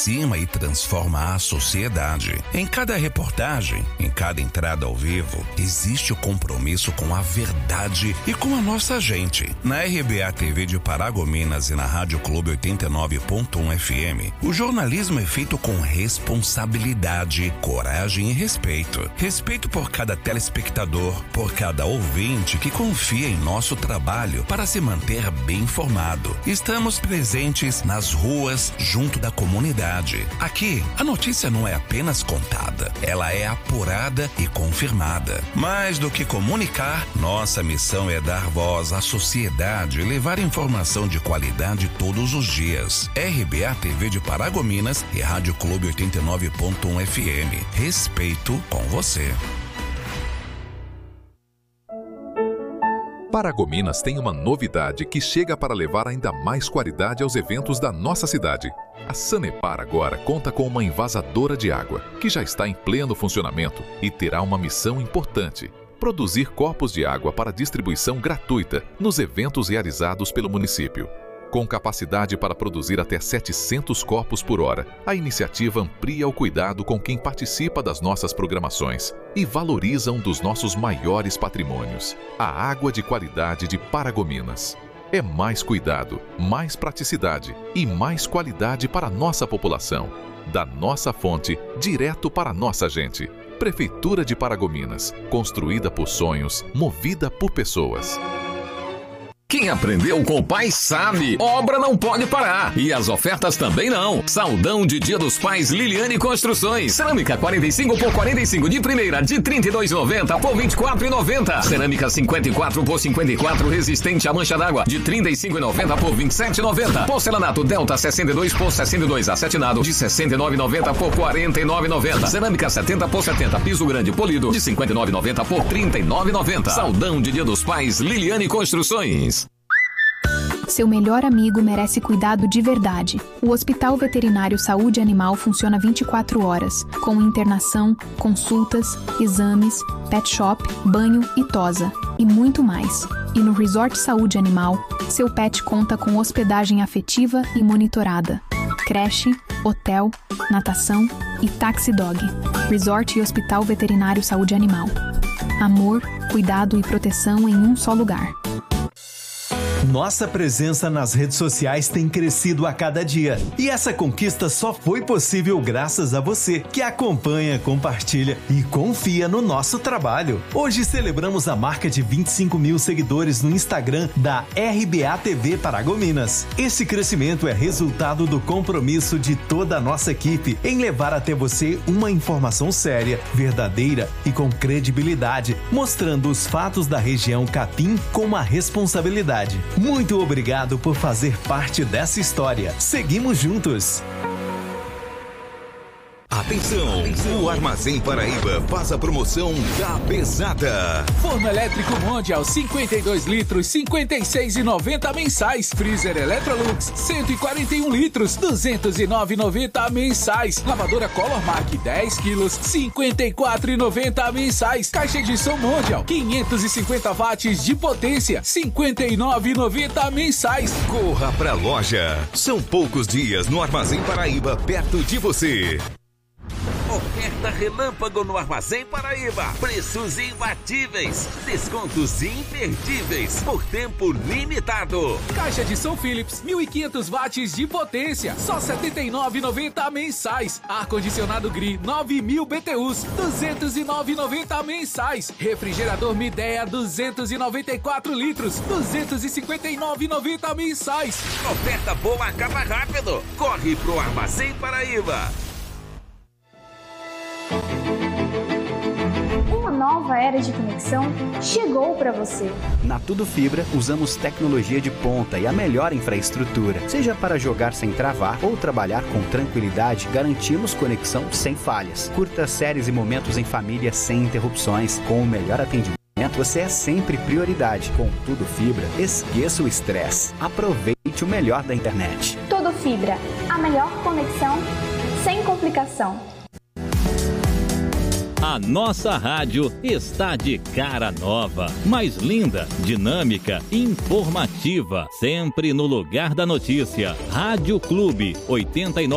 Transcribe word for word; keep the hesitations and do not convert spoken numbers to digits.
aproxima e transforma a sociedade. Em cada reportagem, em cada entrada ao vivo, existe o compromisso com a verdade e com a nossa gente. Na R B A T V de Paragominas e na Rádio Clube oitenta e nove ponto um F M, o jornalismo é feito com responsabilidade, coragem e respeito. Respeito por cada telespectador, por cada ouvinte que confia em nosso trabalho para se manter bem informado. Estamos presentes nas ruas, junto da comunidade. Aqui, a notícia não é apenas contada, ela é apurada e confirmada. Mais do que comunicar, nossa missão é dar voz à sociedade e levar informação de qualidade todos os dias. R B A T V de Paragominas e Rádio Clube oitenta e nove ponto um F M. Respeito com você. Paragominas tem uma novidade que chega para levar ainda mais qualidade aos eventos da nossa cidade. A Sanepar agora conta com uma envasadora de água, que já está em pleno funcionamento e terá uma missão importante: produzir copos de água para distribuição gratuita nos eventos realizados pelo município. Com capacidade para produzir até setecentos copos por hora, a iniciativa amplia o cuidado com quem participa das nossas programações e valoriza um dos nossos maiores patrimônios, a água de qualidade de Paragominas. É mais cuidado, mais praticidade e mais qualidade para a nossa população. Da nossa fonte, direto para a nossa gente. Prefeitura de Paragominas, construída por sonhos, movida por pessoas. Quem aprendeu com o pai sabe, obra não pode parar. E as ofertas também não. Saldão de Dia dos Pais Liliane Construções. Cerâmica quarenta e cinco por quarenta e cinco de primeira de trinta e dois reais e noventa centavos por vinte e quatro reais e noventa centavos. Cerâmica cinquenta e quatro por cinquenta e quatro resistente à mancha d'água de trinta e cinco reais e noventa centavos por vinte e sete reais e noventa centavos. Porcelanato Delta sessenta e dois por sessenta e dois acetinado de sessenta e nove reais e noventa centavos por quarenta e nove reais e noventa centavos. Cerâmica setenta por setenta piso grande polido de cinquenta e nove reais e noventa centavos por trinta e nove reais e noventa centavos. Saldão de Dia dos Pais Liliane Construções. Seu melhor amigo merece cuidado de verdade. O Hospital Veterinário Saúde Animal funciona vinte e quatro horas, com internação, consultas, exames, pet shop, banho e tosa, e muito mais. E no Resort Saúde Animal, seu pet conta com hospedagem afetiva e monitorada, creche, hotel, natação e taxi dog. Resort e Hospital Veterinário Saúde Animal. Amor, cuidado e proteção em um só lugar. Nossa presença nas redes sociais tem crescido a cada dia. E essa conquista só foi possível graças a você, que acompanha, compartilha e confia no nosso trabalho. Hoje celebramos a marca de vinte e cinco mil seguidores no Instagram da R B A T V Paragominas. Esse crescimento é resultado do compromisso de toda a nossa equipe em levar até você uma informação séria, verdadeira e com credibilidade, mostrando os fatos da região Capim com uma responsabilidade. Muito obrigado por fazer parte dessa história. Seguimos juntos. Atenção, o Armazém Paraíba faz a promoção da pesada. Forno elétrico Mondial cinquenta e dois litros, cinquenta e seis reais e noventa centavos mensais. Freezer Electrolux cento e quarenta e um litros, duzentos e nove reais e noventa centavos mensais. Lavadora Color Mark dez quilos, cinquenta e quatro reais e noventa centavos mensais. Caixa de som Mondial quinhentos e cinquenta watts de potência, cinquenta e nove reais e noventa centavos mensais. Corra pra loja. São poucos dias no Armazém Paraíba perto de você. Oferta relâmpago no Armazém Paraíba. Preços imbatíveis. Descontos imperdíveis. Por tempo limitado. Caixa de som Philips, mil e quinhentos watts de potência. Só setenta e nove reais e noventa centavos mensais. Ar-condicionado Gri, nove mil B T Us. duzentos e nove reais e noventa centavos mensais. Refrigerador Midea, duzentos e noventa e quatro litros. duzentos e cinquenta e nove reais e noventa centavos mensais. Oferta boa, acaba rápido. Corre pro Armazém Paraíba. Uma nova era de conexão chegou para você. Na Tudo Fibra, usamos tecnologia de ponta e a melhor infraestrutura. Seja para jogar sem travar ou trabalhar com tranquilidade, garantimos conexão sem falhas. Curta séries e momentos em família sem interrupções. Com o melhor atendimento, você é sempre prioridade. Com Tudo Fibra, esqueça o estresse. Aproveite o melhor da internet. Tudo Fibra, a melhor conexão sem complicação. A nossa rádio está de cara nova, mais linda, dinâmica, informativa, sempre no lugar da notícia. Rádio Clube oitenta e nove.